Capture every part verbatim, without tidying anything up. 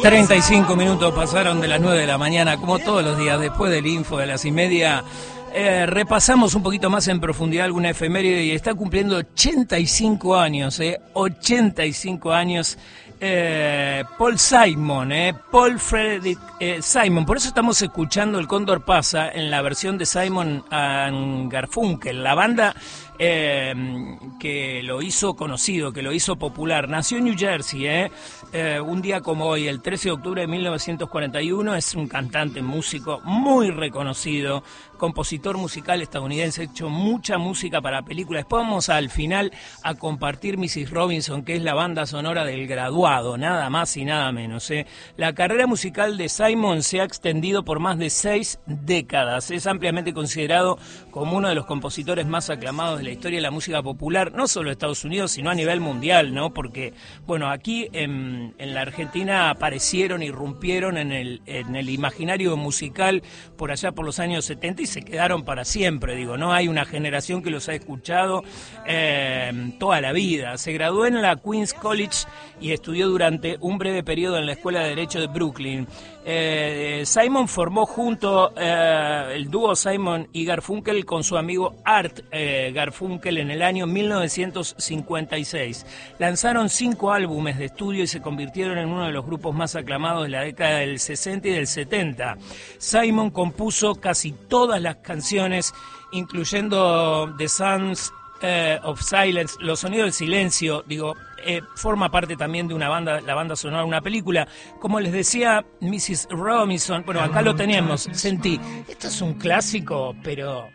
treinta y cinco minutos pasaron de las nueve de la mañana, como todos los días, después del info de las y media. Eh, repasamos un poquito más en profundidad alguna efeméride y está cumpliendo ochenta y cinco años, eh, ochenta y cinco años. Eh, Paul Simon, eh, Paul Frederick eh, Simon. Por eso estamos escuchando El Cóndor Pasa en la versión de Simon and Garfunkel, la banda eh, que lo hizo conocido, que lo hizo popular. Nació en New Jersey, eh, eh, un día como hoy, el trece de octubre de mil novecientos cuarenta y uno. Es un cantante, músico muy reconocido, compositor musical estadounidense, ha hecho mucha música para películas. Después vamos al final a compartir missus Robinson, que es la banda sonora del Graduado, nada más y nada menos. ¿eh? La carrera musical de Simon se ha extendido por más de seis décadas. Es ampliamente considerado como uno de los compositores más aclamados de la historia de la música popular, no solo de Estados Unidos, sino a nivel mundial, ¿no? Porque, bueno, aquí en, en la Argentina aparecieron, irrumpieron en el, en el imaginario musical por allá por los años setenta y se quedaron para siempre, digo, ¿no? Hay una generación que los ha escuchado eh, toda la vida. Se graduó en la Queens College y estudió durante un breve periodo en la Escuela de Derecho de Brooklyn. Eh, Simon formó junto eh, el dúo Simon y Garfunkel con su amigo Art eh, Garfunkel en el año mil novecientos cincuenta y seis. Lanzaron cinco álbumes de estudio y se convirtieron en uno de los grupos más aclamados de la década del sesenta y del setenta. Simon compuso casi todas las canciones, incluyendo The Sounds eh, of Silence, Los Sonidos del Silencio, digo, eh, forma parte también de una banda, la banda sonora de una película. Como les decía missus Robinson, bueno, acá lo tenemos, sentí, esto es un clásico, pero...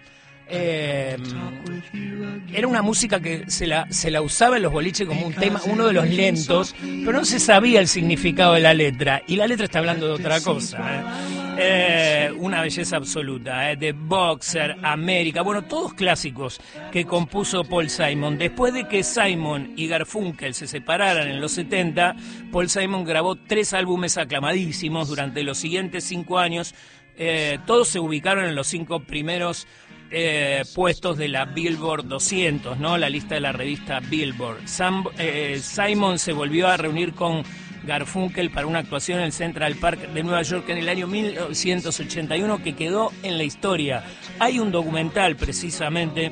Eh, era una música que se la, se la usaba en los boliches como un tema, uno de los lentos, pero no se sabía el significado de la letra, y la letra está hablando de otra cosa. ¿eh? Eh, una belleza absoluta, eh, The Boxer, América, bueno, todos clásicos que compuso Paul Simon. Después de que Simon y Garfunkel se separaran en los setenta, Paul Simon grabó tres álbumes aclamadísimos durante los siguientes cinco años. Eh, todos se ubicaron en los cinco primeros Eh, puestos de la Billboard doscientos, ¿no? La lista de la revista Billboard. Sam, eh, Simon se volvió a reunir con Garfunkel para una actuación en el Central Park de Nueva York en el año mil novecientos ochenta y uno que quedó en la historia. Hay un documental precisamente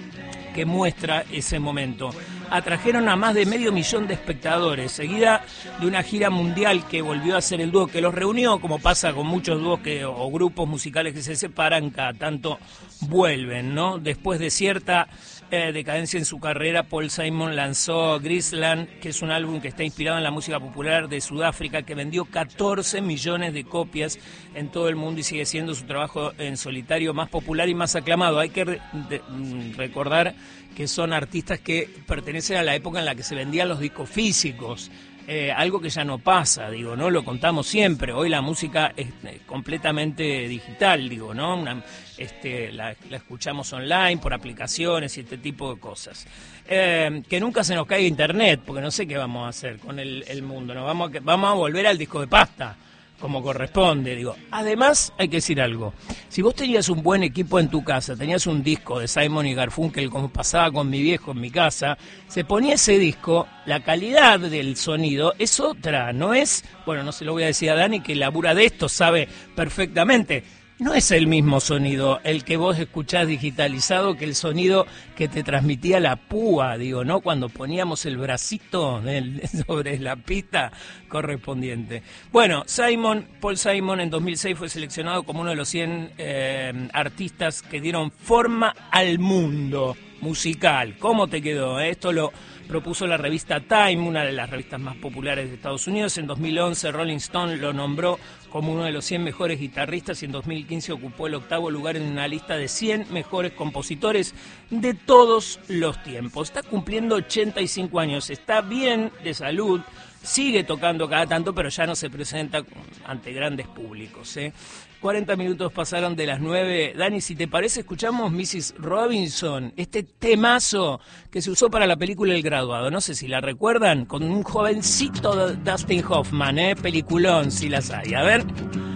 que muestra ese momento. Atrajeron a más de medio millón de espectadores, seguida de una gira mundial que volvió a ser el dúo que los reunió, como pasa con muchos dúos que, o grupos musicales que se separan, cada tanto vuelven, ¿no? Después de cierta eh, decadencia en su carrera, Paul Simon lanzó Graceland, que es un álbum que está inspirado en la música popular de Sudáfrica, que vendió catorce millones de copias en todo el mundo y sigue siendo su trabajo en solitario más popular y más aclamado. Hay que re- de, recordar que son artistas que pertenecen a la época en la que se vendían los discos físicos, eh, algo que ya no pasa, digo, ¿no? Lo contamos siempre, hoy la música es eh, completamente digital, digo, ¿no? Una, este, la, la escuchamos online, por aplicaciones y este tipo de cosas. Eh, que nunca se nos caiga internet, porque no sé qué vamos a hacer con el, el mundo, ¿no? Vamos a, vamos a volver al disco de pasta, como corresponde, digo. Además, hay que decir algo. Si vos tenías un buen equipo en tu casa, tenías un disco de Simon y Garfunkel, como pasaba con mi viejo en mi casa, se ponía ese disco, la calidad del sonido es otra, no es, bueno, no se lo voy a decir a Dani, que labura de esto, sabe perfectamente. No es el mismo sonido el que vos escuchás digitalizado que el sonido que te transmitía la púa, digo, ¿no? Cuando poníamos el bracito del, sobre la pista correspondiente. Bueno, Simon, Paul Simon en dos mil seis fue seleccionado como uno de los cien eh, artistas que dieron forma al mundo musical. ¿Cómo te quedó? Esto lo propuso la revista Time, una de las revistas más populares de Estados Unidos. En dos mil once Rolling Stone lo nombró como uno de los cien mejores guitarristas y en dos mil quince ocupó el octavo lugar en una lista de cien mejores compositores de todos los tiempos. Está cumpliendo ochenta y cinco años, está bien de salud, sigue tocando cada tanto, pero ya no se presenta ante grandes públicos, ¿eh? cuarenta minutos pasaron de las nueve. Dani, si te parece, escuchamos missus Robinson, este temazo que se usó para la película El Graduado. No sé si la recuerdan, con un jovencito Dustin Hoffman, ¿eh? Peliculón, si las hay. A ver...